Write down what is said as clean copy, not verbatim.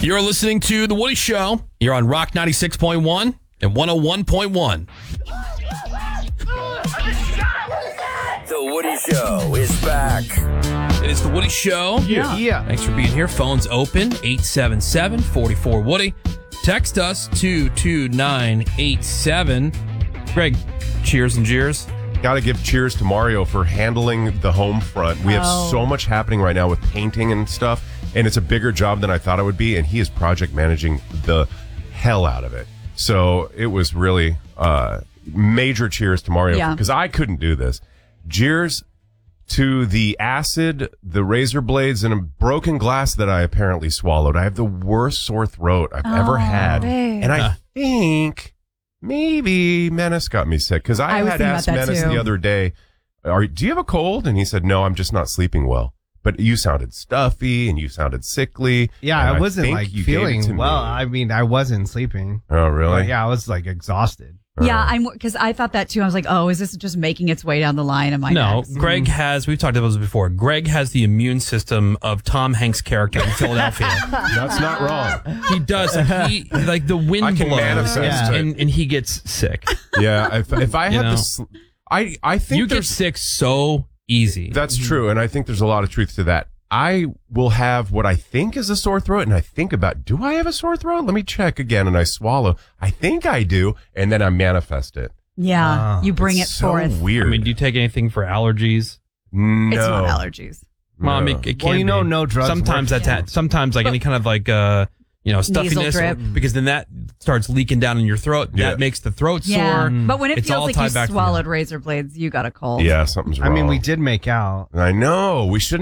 You're listening to The Woody Show. You're on Rock 96.1 and 101.1. The Woody Show is back. It is The Woody Show. Yeah. Thanks for being here. Phones open, 877-44-WOODY. Text us, 22987. Greg, cheers and jeers. Got to give cheers to Mario for handling the home front. We have so much happening right now with painting and stuff, and it's a bigger job than I thought it would be, and he is project managing the hell out of it. So it was really major cheers to Mario because I couldn't do this. Cheers to the acid, the razor blades, and a broken glass that I apparently swallowed. I have the worst sore throat I've ever had. Babe. And I think maybe Menace got me sick because I had asked Menace the other day, do you have a cold? And he said, no, I'm just not sleeping well. But you sounded stuffy and you sounded sickly. Yeah, I wasn't like feeling well. Me. I mean, I wasn't sleeping. Oh, really? But yeah, I was like exhausted. Yeah, because I thought that too. I was like, oh, is this just making its way down the line of my No, next? Greg has, we've talked about this before, Greg has the immune system of Tom Hanks' character in Philadelphia. That's not wrong. He does. He, like the wind I can blows manifest it. and he gets sick. Yeah, if I had this, I think you get sick so easy. That's true, and I think there's a lot of truth to that. I will have what I think is a sore throat, and I think about, do I have a sore throat? Let me check again, and I swallow. I think I do, and then I manifest it. Yeah, you bring it so forth. Weird. I mean, do you take anything for allergies? No. It's not allergies. Mom, it can be. no drugs. Sometimes work. that's sometimes like any kind of like stuffiness, drip. because then that starts leaking down in your throat. Yeah. That makes the throat Yeah, sore. but when it It's feels all like tied you back to swallowed razor blades, you got a cold. Yeah, something's wrong. I mean, we did make out. I know. We shouldn't.